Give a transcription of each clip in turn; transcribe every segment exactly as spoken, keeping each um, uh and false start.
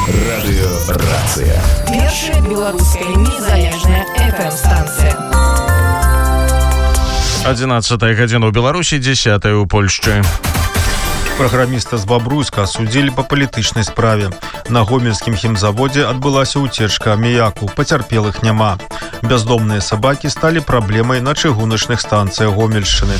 Радыёрацыя. Першая беларуская незалежная эф эм-станцыя. одиннадцатая гадзіна ў Беларусі, десятая ў Польшчы. Праграміста з Бабруйска судзілі па палітычнай справе. На гомельскім хімзаводзе адбылася ўцечка аміяку, пацярпелых няма. Бяздомныя сабакі сталі праблемай на чыгуначных станцыях Гомельшчыны.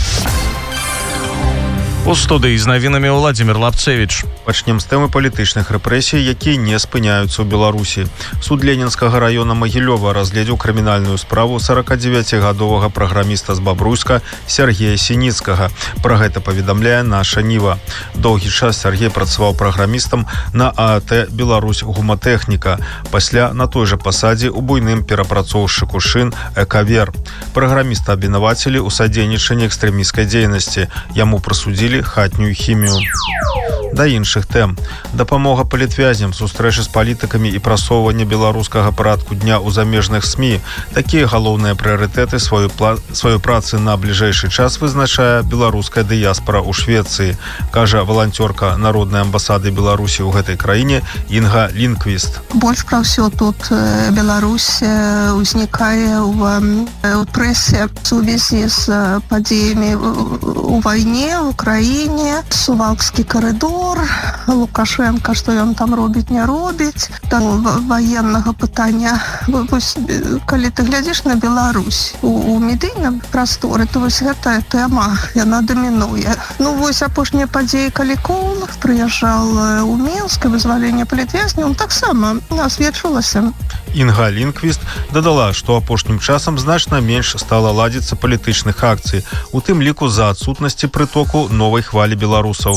У студыі з навінамі Владзімір Лапцевіч. Пачнем з тэмы палітычных рэпрэсій, якія не спыняюцца ў Беларусі. Суд Ленінскага раёна Магілёва разгледзеў крымінальную справу сорокадзевяцігадовага праграміста з Бабруйска Сергея Сініцкага. Пра гэта паведамляе наша Ніва. Доўгі час Сергей працаваў праграмістам на ААТ «Беларусь гуматэхніка», пасля на той жа пасадзе ў буйным перапрацоўшчыку шын «Экавер». Праграміста абвінавацілі ў садзейнічанні экстрэмісцкай дзейнасці. Яму прысудзілі хатнюю хімію. Да іншых тэм. Дапамога палітвязням, сустрэчы з палітыкамі і прасоўванне беларускага парадку дня ў замежных СМІ. Такія галоўныя прыярытэты сваёй сваёй працы на бліжэйшы час вызначае беларуская дыяспара ў Швецыі, кажа валанцёрка народнай амбасады Беларусі ў гэтай краіне Інга Лінквіст. Больш пра ўсё тут Беларусь узнікае ў прэсе ў сувязі з падзеямі у вайне ў Украіне, Сувалкскі карыдор, Лукашенко, што ён там робіць, не робіць, там ваеннага пытання. Вось, калі ты глядзіш на Беларусь у, у медыйным прасторы, то вось гэтая тэма, яна дамінуе. Ну вось апошнія падзеі, калі Коул прыязджаў у Мінск, вызваленне палітвязняў, таксама асведчылася. Інга Лінквіст дадала, што апошнім часам значна менш стала ладзіцца палітычных акцый, у тым ліку за адсутнасці прытоку новай хвалі беларусаў.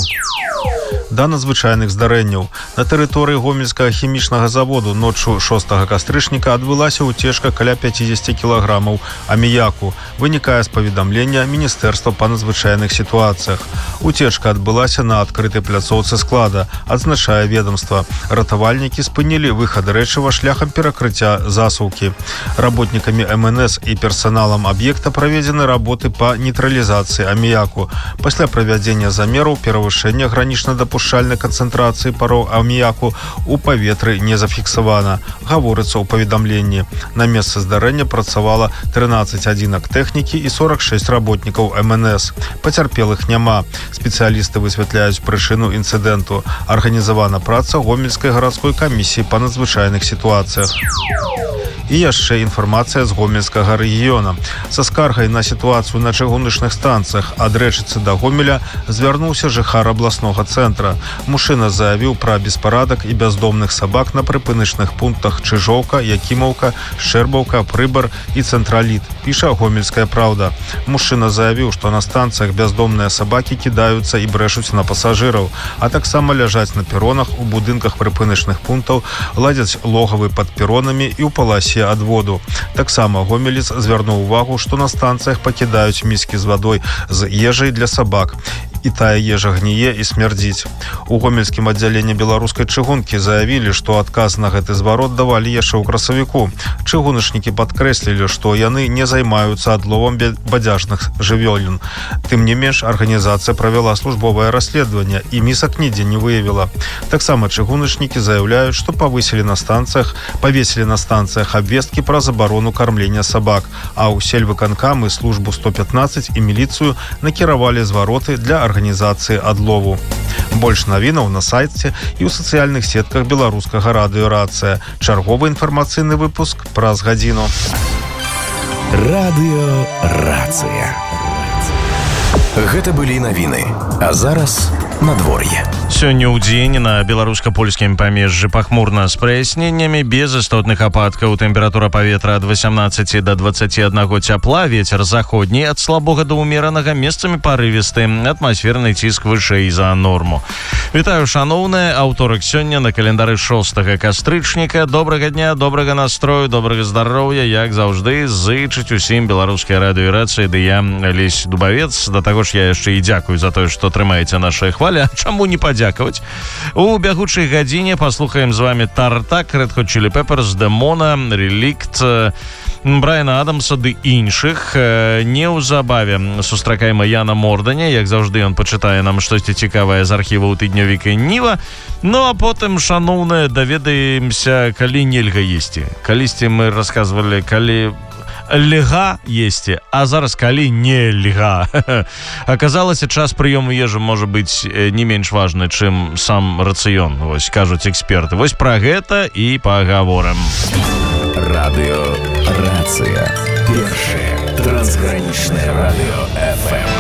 Да надзвычайных здарэнняў. На тэрыторыі гомельскага хімічнага заводу ноччу шостага кастрычніка адбылася ўцечка каля пяцьдзесят кілаграмаў аміяку, вынікае з паведамлення Міністэрства па надзвычайных сітуацыях. Уцечка адбылася на адкрытай пляцоўцы склада, адзначае ведомства. Ратавальнікі спынілі выхад рэчыва шляхам перакрыцця засаўкі. Работнікамі эм эн эс і персаналам аб'екта праведзены работы па нейтралізацыі аміяку. Пасля правядзення замераў перавышэння гранічна дапушчальнай канцэнтрацыі пароў аміяку ў паветры не зафіксавана, гаворыцца ў паведамленні. На месцы здарэння працавала трынаццаць адзінак тэхнікі і сорок шэсць работнікаў эм эн эс. Пацярпелых няма. Спецыялісты высвятляюць прычыну інцыдэнту. Арганізавана праца гомельскай гарадской камісіі па надзвычайных сітуацыях. І яшчэ інфармацыя з гомельскага рэгіёна. Са скаргай на сітуацыю на чыгуначных станцыях ад Рэчыцы да Гомеля звярнуўся жыхар абласнога цэнтра. Мужчына заявіў пра беспарадак і бяздомных сабак на прыпыначных пунктах Чыжоўка, Якімаўка, Шчэрбаўка, Прыбар і Цэнтраліт, піша Гомельская Праўда. Мужчына заявіў, што на станцыях бяздомныя сабакі кідаюцца і брэшуць на пасажыраў, а таксама ляжаць на перонах у будынках прыпыначных пунктаў, ладзяць логавы пад перонамі і ў паласе адводу. Таксама гомелец звярнуў увагу, што на станцыях пакідаюць міскі з вадой з ежай для сабак. І тая ежа гніе і смярдзіць. У гомельскім аддзяленні беларускай чыгункі заявілі, што адказ на гэты зварот давалі яшчэ ў красавіку. Чыгуначнікі падкрэслілі, што яны не займаюцца адловам бадзяжных жывёлін. Тым не менш, арганізацыя правяла службовае расследаванне і місак нідзе не выявіла. Таксама чыгуначнікі заяўляюць, што павысілі на станцыях, павесілі на станцыях абвесткі пра забарону кармлення сабак, а ў сельвыканкам і службу сто пятнаццаць і міліцыю накіравалі звароты для арганізацыі адлову. Больш навінаў на сайце і ў сацыяльных сетках беларускага радыёрацыя. Чарговы інфармацыйны выпуск праз гадзіну. Радыёрацыя. Гэта былі навіны. А зараз надвор'е. Сёння ў дзень на беларуска-польскім памежжы пахмурна з праясненнямі, без істотных ападкаў. Тэмпература паветра ад васямнаццаці да дваццаці аднаго цяпла, вецер заходні ад слабога да ўмеранага, месцамі парывісты, атмасферны ціск вышэй за норму. Вітаю, шаноўныя, аўторак сёння на календары шостага кастрычніка. Добрага дня, добрага настрою, добрага здароўя, як заўжды, зычыць усім беларускай радыёрацыі, ды я Лесь Дубавец. Да таго ж я яшчэ і дзякую за тое, што трымаеце нашыя хвалі. але чаму не падзякаваць? У бягучай гадзіне паслухаем з вами Тартак, Red Hot Chili Peppers, Демона, Релікт, Брайана Адамса ды іншых. Неўзабаве сустракаем Яна Морданя, як заўжды ён пачытае нам штосьці цікавае з архіваў тыднёвіка Ніва. Ну а потым, шаноўныя, даведаемся, калі нельга есці. Калісьці мы расказвалі, калі льга есці, а зараз калі нельга. Аказалася, час прыёму ежы можа быць не менш важны, чым сам рацыён. Вось кажуць эксперты. Вось пра гэта і пагаворым. Радыё Рацыя. Першае трансгранічнае радыё эф эм.